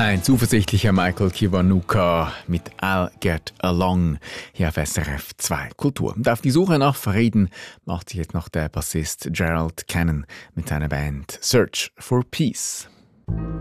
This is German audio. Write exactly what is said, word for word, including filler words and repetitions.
Ein zuversichtlicher Michael Kiwanuka mit I'll Get Along hier auf S R F zwei Kultur. Und auf die Suche nach Frieden macht sich jetzt noch der Bassist Gerald Cannon mit seiner Band Search for Peace.